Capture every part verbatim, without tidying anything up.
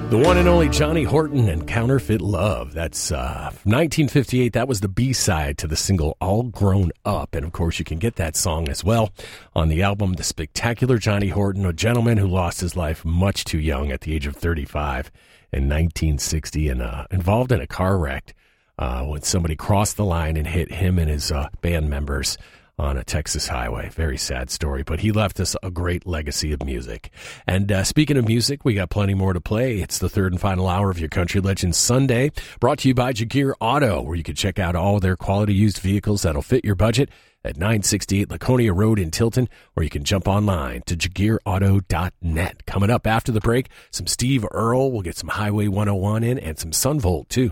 The one and only Johnny Horton and Counterfeit Love. That's uh, nineteen fifty-eight. That was the B-side to the single All Grown Up. And, of course, you can get that song as well on the album The Spectacular Johnny Horton, a gentleman who lost his life much too young at the age of thirty-five in nineteen sixty and uh, involved in a car wreck uh, when somebody crossed the line and hit him and his uh, band members on a Texas highway. Very sad story, but he left us a great legacy of music. And uh, speaking of music, we got plenty more to play. It's the third and final hour of your Country Legends Sunday, brought to you by Jagear Auto, where you can check out all their quality used vehicles that'll fit your budget at nine sixty-eight Laconia Road in Tilton, or you can jump online to jagear auto dot net. Coming up after the break, some Steve Earle. We'll get some Highway one oh one in and some Sunvolt, too.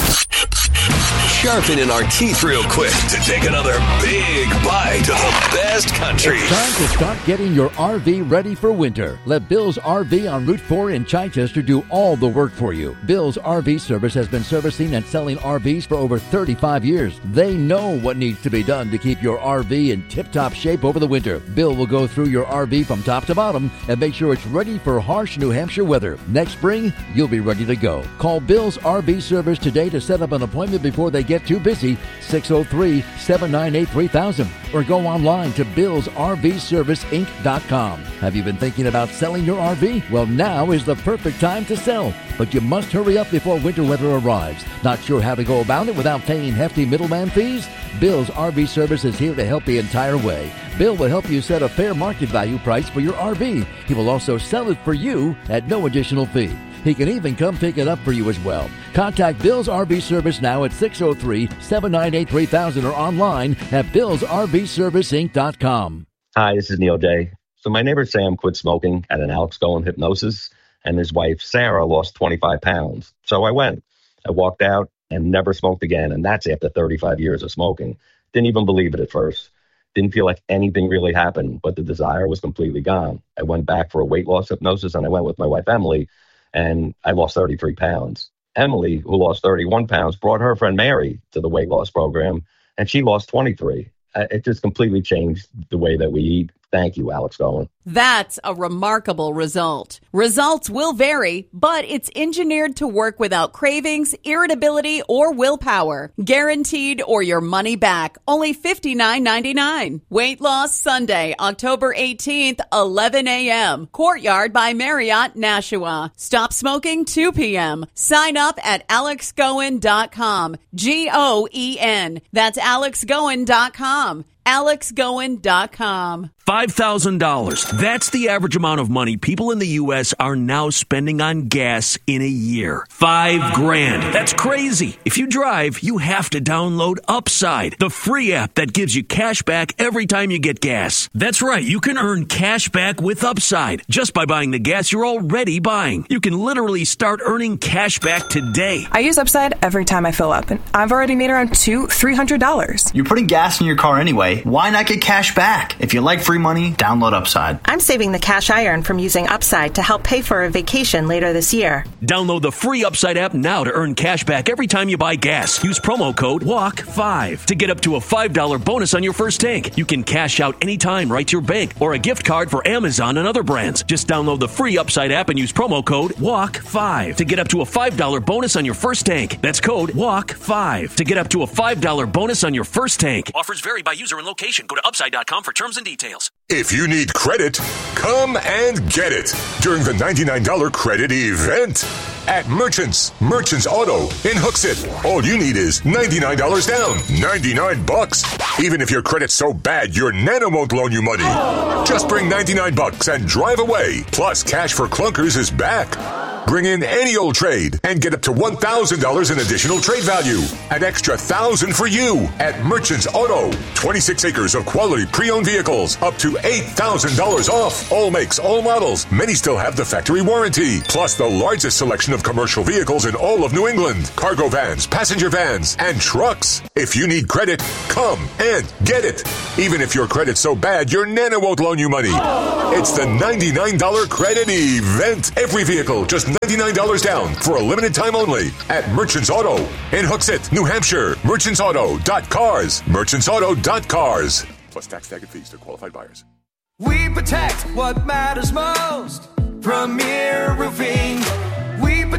Sharpening our teeth real quick to take another big bite of the best country. It's time to start getting your R V ready for winter. Let Bill's R V on Route four in Chichester do all the work for you. Bill's R V Service has been servicing and selling R Vs for over thirty-five years. They know what needs to be done to keep your R V in tip-top shape over the winter. Bill will go through your R V from top to bottom and make sure it's ready for harsh New Hampshire weather. Next spring, you'll be ready to go. Call Bill's R V Service today to set up an appointment before they get too busy, six oh three, seven nine eight, three thousand, or go online to bills r v service inc dot com. Have you been thinking about selling your R V? Well, now is the perfect time to sell, but you must hurry up before winter weather arrives. Not sure how to go about it without paying hefty middleman fees? Bill's R V Service is here to help the entire way. Bill will help you set a fair market value price for your R V. He will also sell it for you at no additional fee. He can even come pick it up for you as well. Contact Bill's R V Service now at six oh three, seven nine eight, three thousand or online at bills r v service inc dot com. Hi, this is Neil Day. So my neighbor Sam quit smoking at an Alex Goen hypnosis, and his wife Sarah lost twenty-five pounds. So I went. I walked out and never smoked again, and that's after thirty-five years of smoking. Didn't even believe it at first. Didn't feel like anything really happened, but the desire was completely gone. I went back for a weight loss hypnosis, and I went with my wife Emily, and I lost thirty-three pounds. Emily, who lost thirty-one pounds, brought her friend Mary to the weight loss program, and she lost twenty-three. It just completely changed the way that we eat. Thank you, Alex Goen. That's a remarkable result. Results will vary, but it's engineered to work without cravings, irritability, or willpower. Guaranteed or your money back. Only fifty-nine ninety-nine. Weight Loss Sunday, October eighteenth, eleven a.m. Courtyard by Marriott, Nashua. Stop smoking two p.m. Sign up at alex goen dot com. G O E N. That's alex goen dot com. alex goen dot com. five thousand dollars. That's the average amount of money people in the U S are now spending on gas in a year. Five grand. That's crazy. If you drive, you have to download Upside, the free app that gives you cash back every time you get gas. That's right. You can earn cash back with Upside just by buying the gas you're already buying. You can literally start earning cash back today. I use Upside every time I fill up, and I've already made around two, three hundred dollars. You're putting gas in your car anyway. Why not get cash back? If you like free money, download Upside. I'm saving the cash I earn from using Upside to help pay for a vacation later this year. Download the free Upside app now to earn cash back every time you buy gas. Use promo code W A L K five to get up to a five dollars bonus on your first tank. You can cash out anytime right to your bank or a gift card for Amazon and other brands. Just download the free Upside app and use promo code W A L K five to get up to a five dollars bonus on your first tank. That's code W A L K five to get up to a five dollars bonus on your first tank. Offers vary by user and location. Go to upside dot com for terms and details. If you need credit, come and get it during the ninety-nine dollars credit event at Merchants. Merchants Auto in Hooksett. All you need is ninety-nine dollars down. ninety-nine bucks. Even if your credit's so bad, your nana won't loan you money. Just bring ninety-nine bucks and drive away. Plus, Cash for Clunkers is back. Bring in any old trade and get up to one thousand dollars in additional trade value. An extra one thousand dollars for you at Merchants Auto. twenty-six acres of quality pre-owned vehicles. Up to eight thousand dollars off. All makes, all models. Many still have the factory warranty. Plus the largest selection of commercial vehicles in all of New England. Cargo vans, passenger vans, and trucks. If you need credit, come and get it. Even if your credit's so bad, your nana won't loan you money. It's the ninety-nine dollars credit event. Every vehicle, just ninety-nine dollars down for a limited time only at Merchants Auto in Hooksett, New Hampshire. merchants auto dot cars. merchants auto dot cars. Plus tax, tag, and fees to qualified buyers. We protect what matters most. Premier Roofing. We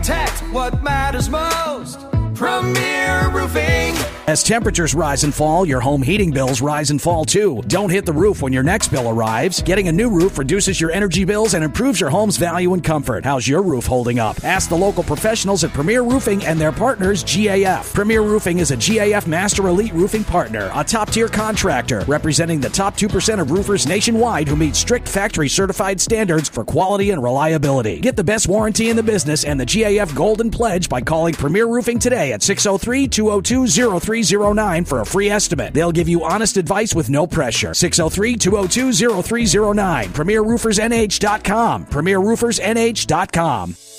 what matters most. Premier Roofing. As temperatures rise and fall, your home heating bills rise and fall too. Don't hit the roof when your next bill arrives. Getting a new roof reduces your energy bills and improves your home's value and comfort. How's your roof holding up? Ask the local professionals at Premier Roofing and their partners, G A F. Premier Roofing is a G A F Master Elite Roofing partner, a top-tier contractor representing the top two percent of roofers nationwide who meet strict factory-certified standards for quality and reliability. Get the best warranty in the business and the G A F Golden Pledge by calling Premier Roofing today at six oh three, two oh two, oh three oh nine for a free estimate. They'll give you honest advice with no pressure. six oh three, two oh two, oh three oh nine. Premier Roofers N H dot com. Premier Roofers N H dot com.